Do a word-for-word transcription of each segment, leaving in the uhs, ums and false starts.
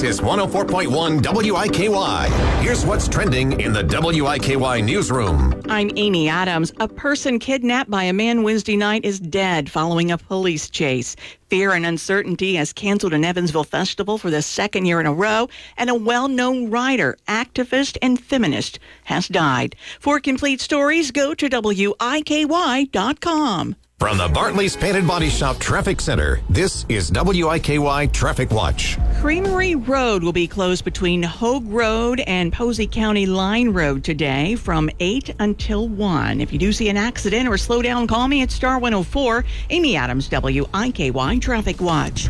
This is one oh four point one W I K Y. Here's what's trending in the W I K Y newsroom. I'm Amy Adams. A person kidnapped by a man Wednesday night is dead following a police chase. Fear and uncertainty has canceled an Evansville festival for the second year in a row, and a well-known writer, activist, and feminist has died. For complete stories, go to W I K Y dot com. From the Bartley's Painted Body Shop Traffic Center, this is W I K Y Traffic Watch. Creamery Road will be closed between Hogue Road and Posey County Line Road today from eight until one. If you do see an accident or slow down, call me at Star one oh four. Amy Adams, W I K Y Traffic Watch.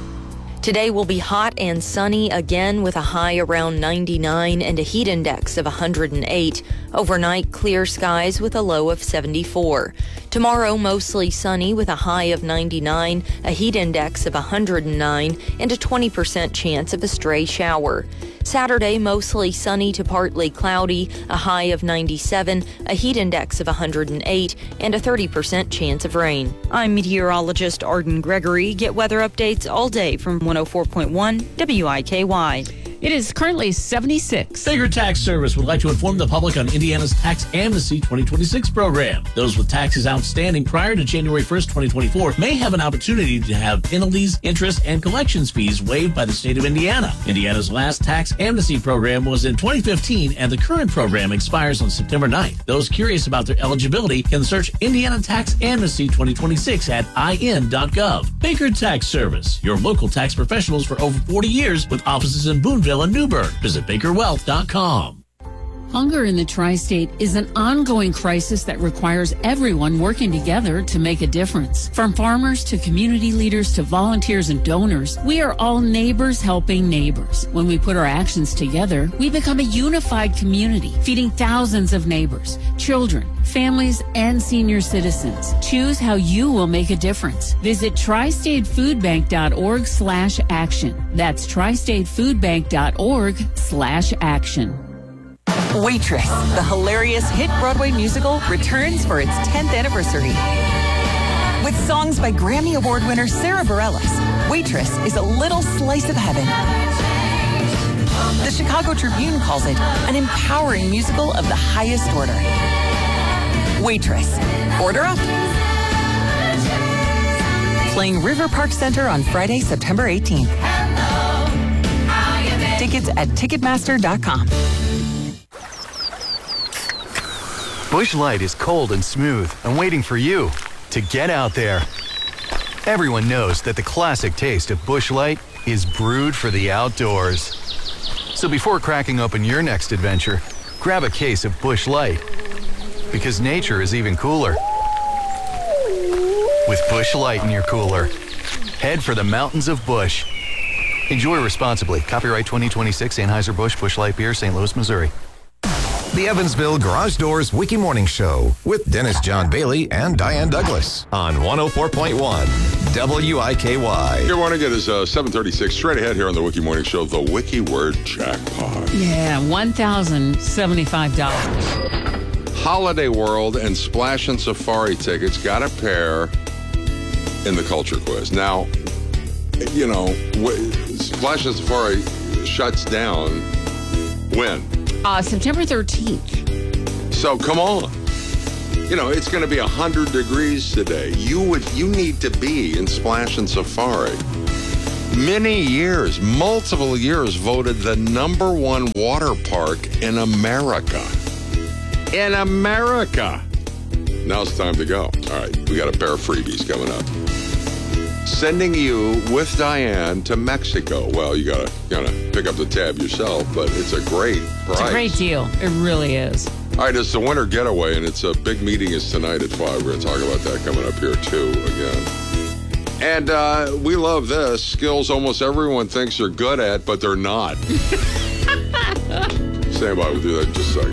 Today will be hot and sunny again with a high around ninety-nine and a heat index of one hundred eight. Overnight, clear skies with a low of seventy-four. Tomorrow, mostly sunny with a high of ninety-nine, a heat index of one hundred nine, and a twenty percent chance of a stray shower. Saturday, mostly sunny to partly cloudy, a high of ninety-seven, a heat index of one hundred eight, and a thirty percent chance of rain. I'm meteorologist Arden Gregory. Get weather updates all day from one oh four point one W I K Y. It is currently seventy-six. Baker Tax Service would like to inform the public on Indiana's Tax Amnesty twenty twenty-six program. Those with taxes outstanding prior to January first, twenty twenty-four may have an opportunity to have penalties, interest, and collections fees waived by the state of Indiana. Indiana's last Tax Amnesty program was in twenty fifteen, and the current program expires on September ninth. Those curious about their eligibility can search Indiana Tax Amnesty twenty twenty-six at I N dot gov. Baker Tax Service, your local tax professionals for over forty years with offices in Boonville and Newburgh. Visit baker wealth dot com. Hunger in the tri-state is an ongoing crisis that requires everyone working together to make a difference. From farmers to community leaders to volunteers and donors, we are all neighbors helping neighbors. When we put our actions together, we become a unified community, feeding thousands of neighbors, children, families, and senior citizens. Choose how you will make a difference. Visit tri state food bank dot org slash action. That's tri state food bank dot org slash action. Waitress, the hilarious hit Broadway musical, returns for its tenth anniversary. With songs by Grammy Award winner Sarah Bareilles, Waitress is a little slice of heaven. The Chicago Tribune calls it an empowering musical of the highest order. Waitress. Order up. Playing River Park Center on Friday, September eighteenth. Tickets at ticketmaster dot com. Busch Light is cold and smooth and waiting for you to get out there. Everyone knows that the classic taste of Busch Light is brewed for the outdoors. So before cracking open your next adventure, grab a case of Busch Light, because nature is even cooler with Busch Light in your cooler. Head for the mountains of Busch. Enjoy responsibly. Copyright twenty twenty-six Anheuser-Busch Busch Light Beer, Saint Louis, Missouri. The Evansville Garage Doors Wiki Morning Show with Dennis John Bailey and Diane Douglas on one oh four point one W I K Y. Good morning. It is uh, seven thirty-six. Straight ahead here on the Wiki Morning Show, the Wiki Word Jackpot. Yeah, one thousand seventy-five dollars. Holiday World and Splash and Safari tickets got a pair in the Culture Quiz. Now, you know, Splash and Safari shuts down when? Uh, September thirteenth. So come on. You know, it's going to be one hundred degrees today. You would, you need to be in Splash and Safari. Many years, multiple years, voted the number one water park in America. In America. Now it's time to go. All right, we got a pair of freebies coming up. Sending you with Diane to Mexico. Well, you gotta gotta pick up the tab yourself, but it's a great price. It's a great deal. It really is. All right, it's the winter getaway, and it's a big meeting is tonight at five. We're going to talk about that coming up here, too, again. And uh, we love this. Skills almost everyone thinks they're good at, but they're not. Stand by. We'll do that in just a second.